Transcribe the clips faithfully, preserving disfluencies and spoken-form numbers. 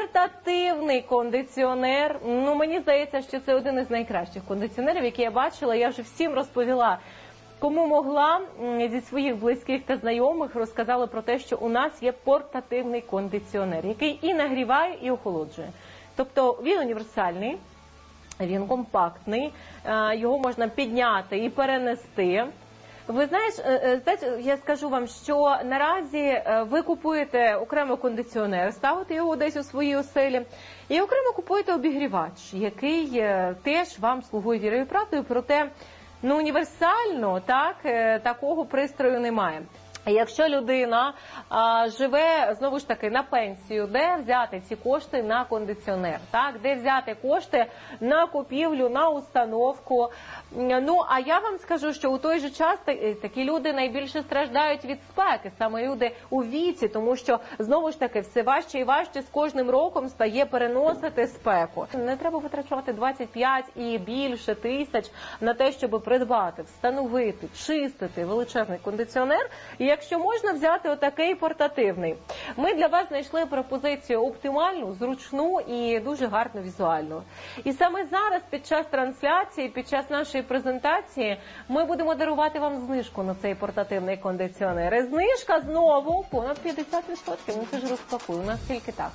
портативний кондиціонер. Ну, мені здається, що це один із найкращих кондиціонерів, які я бачила. Я вже всім розповіла, кому могла, зі своїх близьких та знайомих розказала про те, що у нас є портативний кондиціонер, який і нагріває, і охолоджує. Тобто він універсальний, він компактний, його можна підняти і перенести. Ви знаєш, я скажу вам, що наразі ви купуєте окремо кондиціонер, ставите його десь у своїй оселі, і окремо купуєте обігрівач, який теж вам слугує вірою і правдою, проте ну, універсально так, такого пристрою немає. Якщо людина а, живе, знову ж таки, на пенсію, де взяти ці кошти на кондиціонер, так? Де взяти кошти на купівлю, на установку. Ну, а я вам скажу, що у той же час такі люди найбільше страждають від спеки, саме люди у віці, тому що, знову ж таки, все важче і важче з кожним роком стає переносити спеку. Не треба витрачати двадцять п'ять і більше тисяч на те, щоб придбати, встановити, чистити величезний кондиціонер. І якщо можна взяти отакий портативний. Ми для вас знайшли пропозицію оптимальну, зручну і дуже гарну візуальну. І саме зараз, під час трансляції, під час нашої презентації, ми будемо дарувати вам знижку на цей портативний кондиціонер. І знижка знову понад п'ятдесят відсотків. Ну це ж розпакую, у нас тільки так.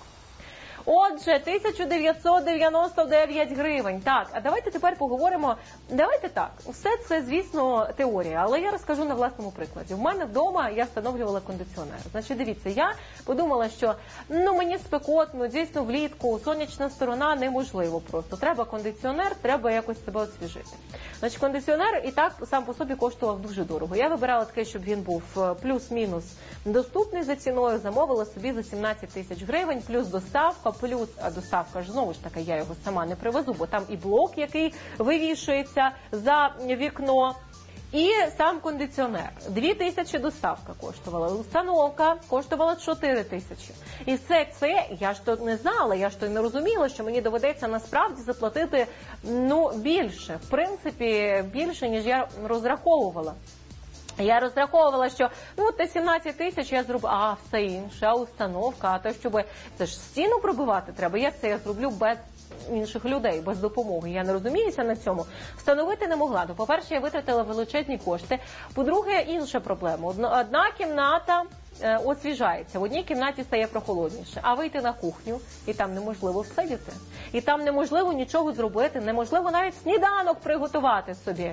Отже, тисяча дев'ятсот дев'яносто дев'ять гривень. Так, а давайте тепер поговоримо, давайте так, все це, звісно, теорія, але я розкажу на власному прикладі. В мене вдома я встановлювала кондиціонер. Значить, дивіться, я подумала, що, ну, мені спекотно, дійсно влітку, сонячна сторона неможливо просто. Треба кондиціонер, треба якось себе освіжити. Значить, кондиціонер і так сам по собі коштував дуже дорого. Я вибирала такий, щоб він був плюс-мінус доступний за ціною, замовила собі за сімнадцять тисяч гривень, плюс доставка, плюс, а доставка ж, знову ж таки, я його сама не привезу, бо там і блок, який вивішується за вікно, і сам кондиціонер. Дві тисячі доставка коштувала, установка коштувала чотири тисячі. І все це, я ж то не знала, я ж то не розуміла, що мені доведеться насправді заплатити, ну, більше, в принципі, більше, ніж я розраховувала. Я розраховувала, що ну те сімнадцять тисяч я зроблю, а все інше, а установка, а то щоб це ж стіну пробивати треба, як це я зроблю без інших людей, без допомоги. Я не розуміюся на цьому. Встановити не могла. То, по-перше, я витратила величезні кошти. По-друге, інша проблема. Одна кімната е, освіжається, в одній кімнаті стає прохолодніше, а вийти на кухню, і там неможливо всидіти. І там неможливо нічого зробити, неможливо навіть сніданок приготувати собі.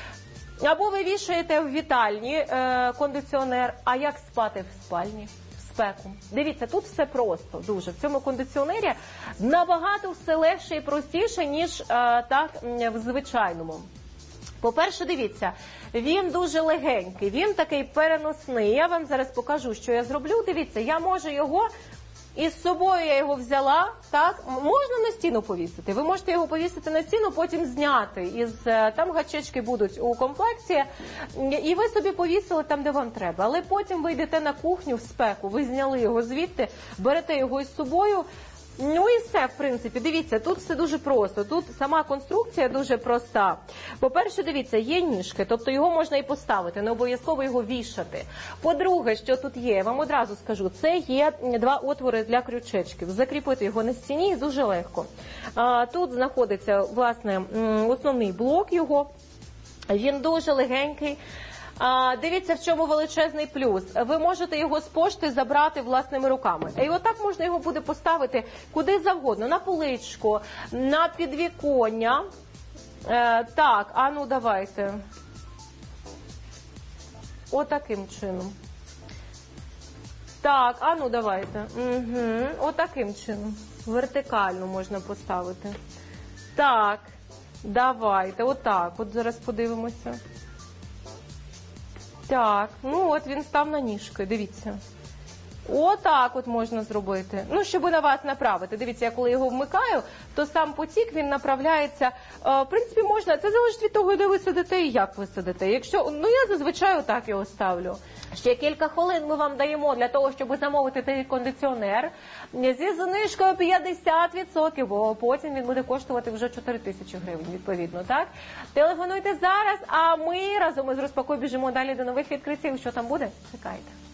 Або ви вішаєте в вітальні е, кондиціонер, а як спати в спальні, в спеку? Дивіться, тут все просто, дуже. В цьому кондиціонері набагато все легше і простіше, ніж е, так в звичайному. По-перше, дивіться, він дуже легенький, він такий переносний. Я вам зараз покажу, що я зроблю. Дивіться, я можу його... І з собою я його взяла, так, можна на стіну повісити. Ви можете його повісити на стіну, потім зняти. Із, там гачечки будуть у комплекті, і ви собі повісили там, де вам треба. Але потім ви йдете на кухню в спеку, ви зняли його звідти, берете його із собою. Ну і все, в принципі. Дивіться, тут все дуже просто. Тут сама конструкція дуже проста. По-перше, дивіться, є ніжки, тобто його можна і поставити, не обов'язково його вішати. По-друге, що тут є, я вам одразу скажу, це є два отвори для крючечків. Закріпити його на стіні дуже легко. Тут знаходиться, власне, основний блок його. Він дуже легенький. А, дивіться, в чому величезний плюс. Ви можете його з пошти забрати власними руками. І отак можна його буде поставити куди завгодно. На поличку, на підвіконня. Е, так, а ну давайте. Отаким чином. Так, а ну давайте. Угу. Отаким чином. Вертикально можна поставити. Так, давайте. Отак. От зараз подивимося. Так, ну от він став на ніжки, дивіться. Отак от можна зробити. Ну, щоб на вас направити. Дивіться, я коли його вмикаю, то сам потік, він направляється. В принципі, можна, це залежить від того, де ви сидите і як ви сидите. Якщо, ну, я зазвичай отак його ставлю. Ще кілька хвилин ми вам даємо для того, щоб замовити цей кондиціонер зі знижкою п'ятдесят відсотків, бо потім він буде коштувати вже чотири тисячі гривень, відповідно, так? Телефонуйте зараз, а ми разом із розпакою біжимо далі до нових відкриттів. Що там буде? Чекайте.